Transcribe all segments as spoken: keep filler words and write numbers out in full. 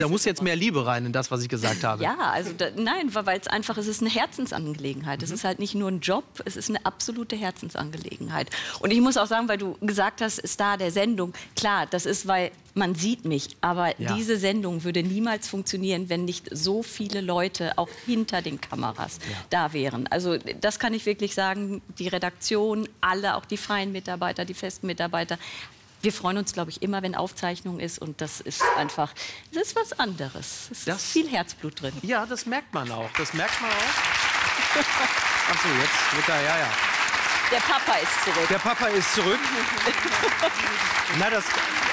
Da muss jetzt mehr Liebe rein in das, was ich gesagt habe. Ja, also da, nein, weil es einfach, es ist eine Herzensangelegenheit. Mhm. Es ist halt nicht nur ein Job, es ist eine absolute Herzensangelegenheit. Und ich muss auch sagen, weil du gesagt hast, Star der Sendung, klar, das ist, weil man sieht mich, aber ja. diese Sendung würde niemals funktionieren, wenn nicht so viele Leute auch hinter den Kameras ja. da wären. Also das kann ich wirklich sagen, die Redaktion, alle, auch die freien Mitarbeiter, die festen Mitarbeiter. Wir freuen uns, glaube ich, immer, wenn Aufzeichnung ist. Und das ist einfach, das ist was anderes. Es das, ist viel Herzblut drin. Ja, das merkt man auch. Das merkt man auch. Ach so, jetzt wird er, ja, ja. Der Papa ist zurück. Der Papa ist zurück. Na, das,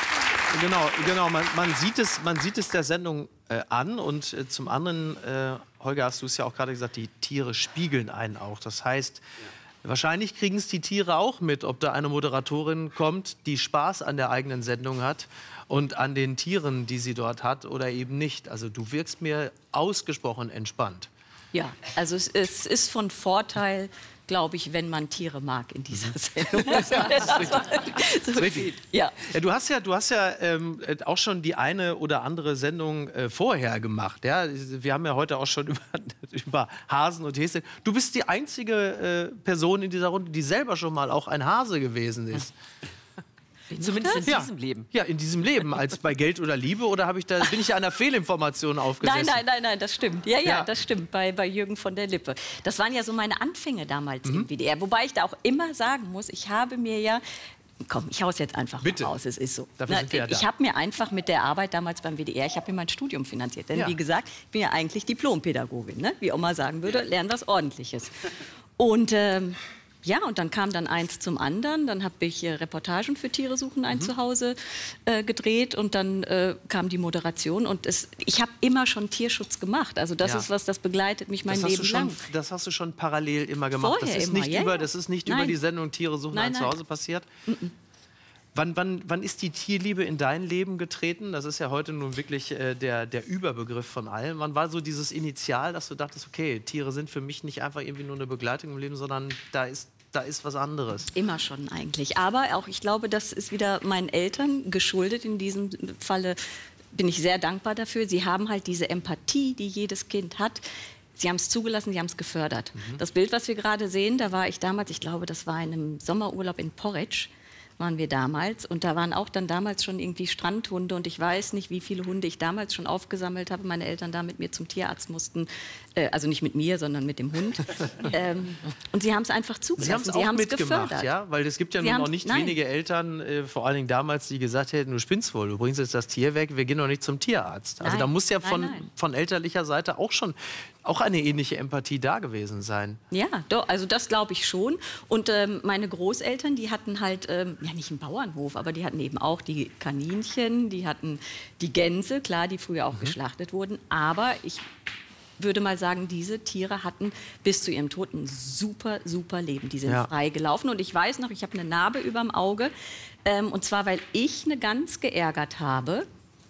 genau, genau. Man, man, sieht es, man sieht es der Sendung äh, an. Und äh, zum anderen, äh, Holger, hast du es ja auch gerade gesagt, die Tiere spiegeln einen auch. Das heißt... Wahrscheinlich kriegen es die Tiere auch mit, ob da eine Moderatorin kommt, die Spaß an der eigenen Sendung hat und an den Tieren, die sie dort hat, oder eben nicht. Also du wirkst mir ausgesprochen entspannt. Ja, also es, es ist von Vorteil, glaube ich, wenn man Tiere mag in dieser Sendung. Das ist richtig. Das ist richtig. Ja. Ja, du hast ja, du hast ja ähm, auch schon die eine oder andere Sendung äh, vorher gemacht. Ja? Wir haben ja heute auch schon über, über Hasen und Häschen. Du bist die einzige äh, Person in dieser Runde, die selber schon mal auch ein Hase gewesen ist. Zumindest in ja. diesem Leben. Ja, in diesem Leben. Als bei Geld oder Liebe, oder habe ich da, bin ich ja einer Fehlinformation aufgesessen? Nein, nein, nein, nein, das stimmt. Ja, ja, ja. das stimmt, bei, bei Jürgen von der Lippe. Das waren ja so meine Anfänge damals mhm. im W D R. Wobei ich da auch immer sagen muss, ich habe mir ja... Komm, ich hau's jetzt einfach Bitte. mal raus, es ist so. Dafür sind wir ja da. Ich habe mir einfach mit der Arbeit damals beim W D R, ich habe mir mein Studium finanziert. Denn ja. wie gesagt, ich bin ja eigentlich Diplompädagogin, ne? Wie Oma sagen würde, lernen was Ordentliches. Und... Ähm, ja, und dann kam dann eins zum anderen. Dann habe ich äh, Reportagen für Tiere suchen ein mhm. Zuhause äh, gedreht und dann äh, kam die Moderation. Und es, ich habe immer schon Tierschutz gemacht. Also das ja. ist was, das begleitet mich mein das Leben schon, lang. Das hast du schon parallel immer gemacht. Vorher das ist immer, nicht, ja, über, ja. das ist nicht Nein. über die Sendung Tiere suchen nein, ein nein. Zuhause passiert? Mhm. Wann, wann, wann ist die Tierliebe in dein Leben getreten? Das ist ja heute nun wirklich äh, der, der Überbegriff von allem. Wann war so dieses Initial, dass du dachtest, okay, Tiere sind für mich nicht einfach irgendwie nur eine Begleitung im Leben, sondern da ist Da ist was anderes. Immer schon eigentlich. Aber auch, ich glaube, das ist wieder meinen Eltern geschuldet. In diesem Falle bin ich sehr dankbar dafür. Sie haben halt diese Empathie, die jedes Kind hat. Sie haben es zugelassen, sie haben es gefördert. Mhm. Das Bild, was wir gerade sehen, da war ich damals, ich glaube, das war in einem Sommerurlaub in Porridge, waren wir damals. Und da waren auch dann damals schon irgendwie Strandhunde. Und ich weiß nicht, wie viele Hunde ich damals schon aufgesammelt habe. Meine Eltern da mit mir zum Tierarzt mussten. Äh, also nicht mit mir, sondern mit dem Hund. ähm, und sie haben es einfach zugelassen. Sie haben es gefördert. Gemacht, ja? Weil es gibt ja sie nun auch nicht nein. wenige Eltern, äh, vor allen Dingen damals, die gesagt hätten, du spinnst wohl, du bringst jetzt das Tier weg, wir gehen doch nicht zum Tierarzt. Also nein. da muss ja von, nein, nein. von elterlicher Seite auch schon auch eine ähnliche Empathie da gewesen sein. Ja, doch, also das glaube ich schon. Und ähm, meine Großeltern, die hatten halt, ähm, ja nicht einen Bauernhof, aber die hatten eben auch die Kaninchen, die hatten die Gänse, klar, die früher auch mhm. geschlachtet wurden. Aber ich würde mal sagen, diese Tiere hatten bis zu ihrem Tod ein super, super Leben. Die sind ja. frei gelaufen. Und ich weiß noch, ich habe eine Narbe überm Auge. Ähm, und zwar, weil ich eine Gans geärgert habe.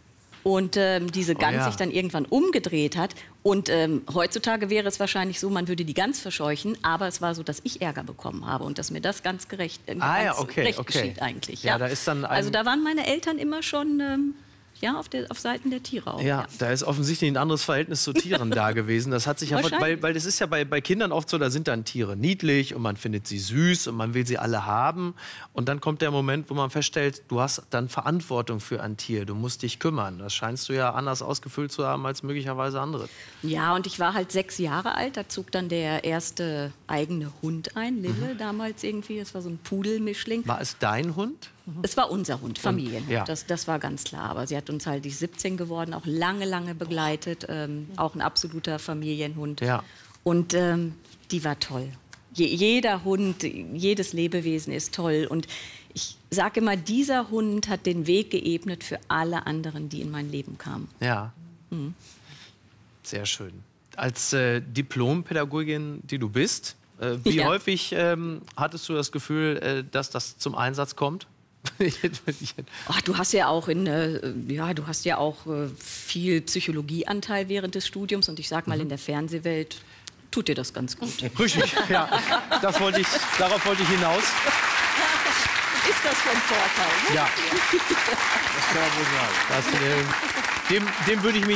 Und ähm, diese Gans oh, ja. sich dann irgendwann umgedreht hat. Und ähm, heutzutage wäre es wahrscheinlich so, man würde die Gans verscheuchen. Aber es war so, dass ich Ärger bekommen habe und dass mir das ganz gerecht, äh, ah, ganz ja, okay, recht okay. geschieht eigentlich. Ja, Ja. da ist dann ein also da waren meine Eltern immer schon... Ähm, ja, auf, der, auf Seiten der Tiere auch. Ja, ja, da ist offensichtlich ein anderes Verhältnis zu Tieren da gewesen. Das hat sich ja, weil, weil das ist ja bei, bei Kindern oft so, da sind dann Tiere niedlich und man findet sie süß und man will sie alle haben. Und dann kommt der Moment, wo man feststellt, du hast dann Verantwortung für ein Tier, du musst dich kümmern. Das scheinst du ja anders ausgefüllt zu haben als möglicherweise andere. Ja, und ich war halt sechs Jahre alt, da zog dann der erste eigene Hund ein, Lille mhm. damals irgendwie, das war so ein Pudelmischling. War es dein Hund? Es war unser Hund, Familienhund, ja. das, das war ganz klar. Aber sie hat uns halt, die ist siebzehn geworden, auch lange, lange begleitet. Ähm, auch ein absoluter Familienhund. Ja. Und ähm, die war toll. Je, jeder Hund, jedes Lebewesen ist toll. Und ich sage immer, dieser Hund hat den Weg geebnet für alle anderen, die in mein Leben kamen. Ja, mhm. Sehr schön. Als äh, Diplompädagogin, die du bist, äh, wie ja. häufig ähm, hattest du das Gefühl, äh, dass das zum Einsatz kommt? Ach, du hast ja auch in, äh, ja, du hast ja auch äh, viel Psychologieanteil während des Studiums und ich sag mal mhm. in der Fernsehwelt tut dir das ganz gut. Richtig, ja, das wollte ich, darauf wollte ich hinaus. Ist das von Vorteil? Ne? Ja, das kann man wohl sagen. Das, äh, dem, dem würde ich mich